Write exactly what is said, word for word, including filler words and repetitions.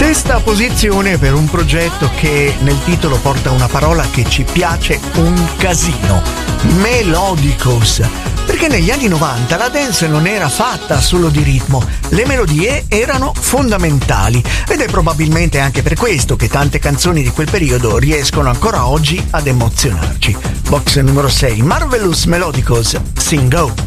Sesta posizione per un progetto che nel titolo porta una parola che ci piace un casino: Melodicos. Perché negli anni novanta la dance non era fatta solo di ritmo, le melodie erano fondamentali ed è probabilmente anche per questo che tante canzoni di quel periodo riescono ancora oggi ad emozionarci. Box numero sei, Marvelous Melodicos, Sing Go.